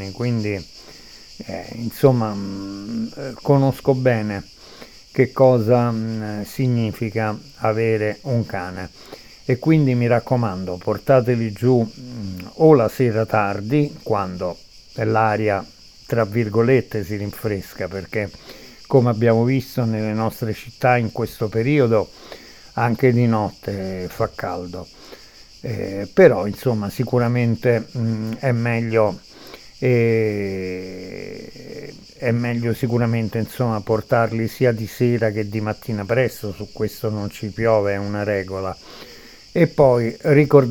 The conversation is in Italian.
anni, quindi insomma conosco bene che cosa significa avere un cane, e quindi mi raccomando, portateli giù o la sera tardi, quando l'aria tra virgolette si rinfresca, perché come abbiamo visto nelle nostre città in questo periodo anche di notte fa caldo. Però insomma sicuramente è meglio sicuramente insomma portarli sia di sera che di mattina presto, su questo non ci piove, è una regola. E poi ricordate